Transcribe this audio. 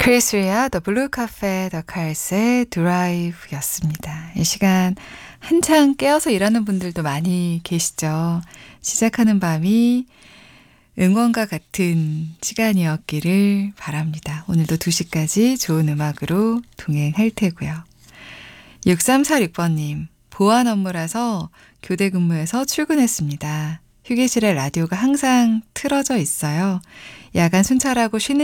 크리스 리아, 더 블루 카페, 더 칼스의 드라이브였습니다. 이 시간 한창 깨어서 일하는 분들도 많이 계시죠. 시작하는 밤이 응원과 같은 시간이었기를 바랍니다. 오늘도 2시까지 좋은 음악으로 동행할 테고요. 6346번님, 보안 업무라서 교대 근무에서 출근했습니다. 휴게실에 라디오가 항상 틀어져 있어요. 야간 순찰하고 쉬는